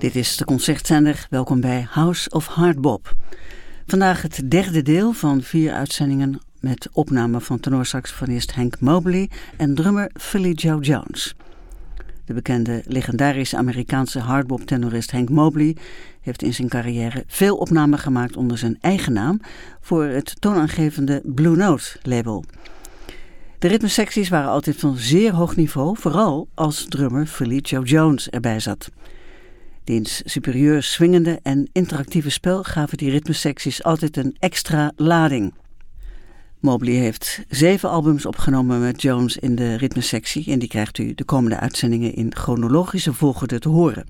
Dit is de concertzender. Welkom bij House of Hardbop. Vandaag het derde deel van 4 uitzendingen met opname van tenorsaxofonist Hank Mobley en drummer Philly Joe Jones. De bekende legendarische Amerikaanse hardbop-tenorist Hank Mobley heeft in zijn carrière veel opnamen gemaakt onder zijn eigen naam voor het toonaangevende Blue Note label. De ritmesecties waren altijd van zeer hoog niveau, vooral als drummer Philly Joe Jones erbij zat. Diens superieur swingende en interactieve spel gaven die ritmesecties altijd een extra lading. Mobley heeft 7 albums opgenomen met Jones in de ritmesectie en die krijgt u de komende uitzendingen in chronologische volgorde te horen.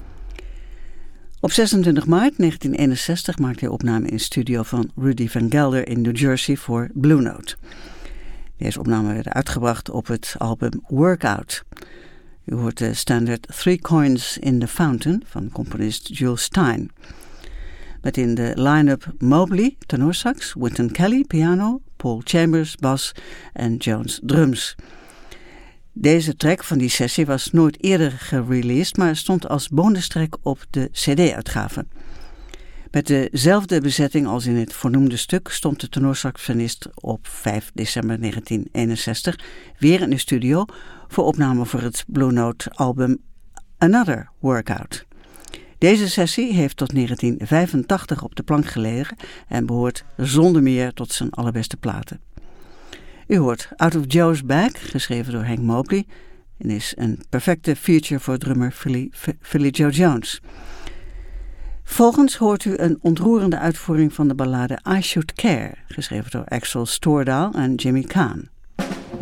Op 26 maart 1961 maakte hij opname in studio van Rudy Van Gelder in New Jersey voor Blue Note. Deze opnamen werden uitgebracht op het album Workout. U hoort de standaard 3 Coins in the Fountain van componist Jules Styne. Met in de line-up Mobley, tenorsax, Wynton Kelly, piano, Paul Chambers, bas en Jones, drums. Deze track van die sessie was nooit eerder gereleased, maar stond als bonustrack op de CD-uitgave. Met dezelfde bezetting als in het voornoemde stuk stond de tenorsaxofonist op 5 december 1961 weer in de studio voor opname voor het Blue Note album Another Workout. Deze sessie heeft tot 1985 op de plank gelegen en behoort zonder meer tot zijn allerbeste platen. U hoort Out of Joe's Bag, geschreven door Hank Mobley, en is een perfecte feature voor drummer Philly Joe Jones. Volgens hoort u een ontroerende uitvoering van de ballade I Should Care, geschreven door Axel Stordahl en Jimmy Kahn.